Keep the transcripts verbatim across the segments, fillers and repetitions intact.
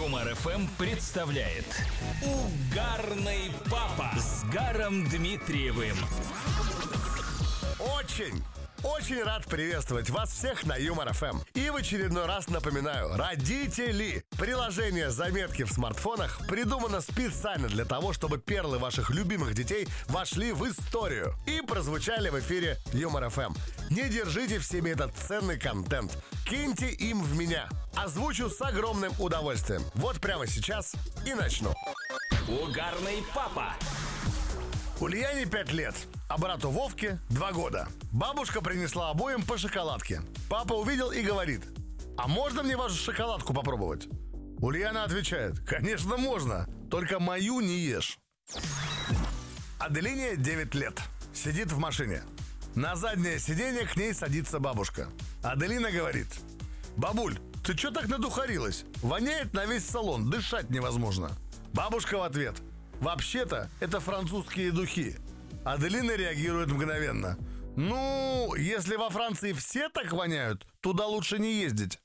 Юмор эф эм представляет Угарный папа с Гаром Дмитриевым. Очень, очень рад приветствовать вас всех на Юмор эф эм. И в очередной раз напоминаю, родители, приложение «Заметки» в смартфонах придумано специально для того, чтобы перлы ваших любимых детей вошли в историю и прозвучали в эфире Юмор эф эм. Не держите в себе этот ценный контент. Киньте им в меня. Озвучу с огромным удовольствием. Вот прямо сейчас и начну. Угарный папа. Ульяне пять лет, а брату Вовке два года. Бабушка принесла обоим по шоколадке. Папа увидел и говорит: «А можно мне вашу шоколадку попробовать?» Ульяна отвечает: «Конечно можно, только мою не ешь». Аделине девять лет. Сидит в машине. На заднее сиденье к ней садится бабушка. Аделина говорит: «Бабуль, ты чё так надухарилась? Воняет на весь салон, дышать невозможно». Бабушка в ответ: «Вообще-то это французские духи». Аделина реагирует мгновенно: «Ну, если во Франции все так воняют, туда лучше не ездить».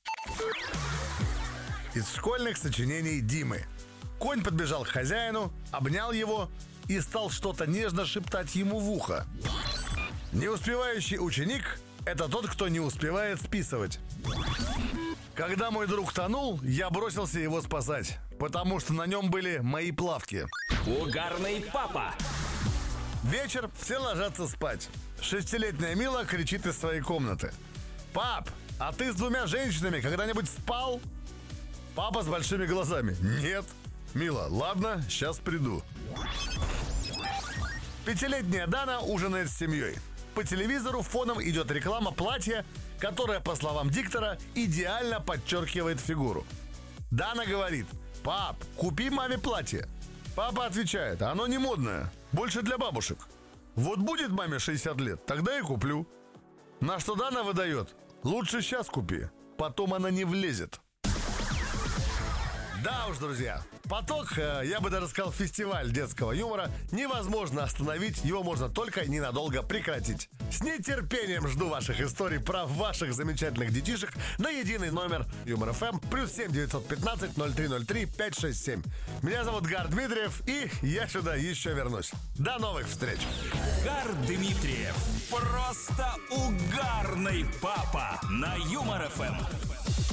Из школьных сочинений Димы. Конь подбежал к хозяину, обнял его и стал что-то нежно шептать ему в ухо. Не успевающий ученик – это тот, кто не успевает списывать. Когда мой друг тонул, я бросился его спасать, потому что на нем были мои плавки. Угарный папа. Вечер, все ложатся спать. Шестилетняя Мила кричит из своей комнаты: «Пап, а ты с двумя женщинами когда-нибудь спал?» Папа с большими глазами: «Нет». «Мила, ладно, сейчас приду». Пятилетняя Дана ужинает с семьей. По телевизору фоном идет реклама платья, которое, по словам диктора, идеально подчеркивает фигуру. Дана говорит: «Пап, купи маме платье». Папа отвечает: «Оно не модное, больше для бабушек. Вот будет маме шестьдесят лет, тогда и куплю». На что Дана выдает: «Лучше сейчас купи, потом она не влезет». Да уж, друзья, поток, я бы даже сказал, фестиваль детского юмора невозможно остановить, его можно только ненадолго прекратить. С нетерпением жду ваших историй про ваших замечательных детишек на единый номер Юмор эф эм плюс семь девятьсот пятнадцать ноль три ноль три пять шесть семь. Меня зовут Гар Дмитриев, и я сюда еще вернусь. До новых встреч! Гар Дмитриев. Просто угарный папа на Юмор эф эм.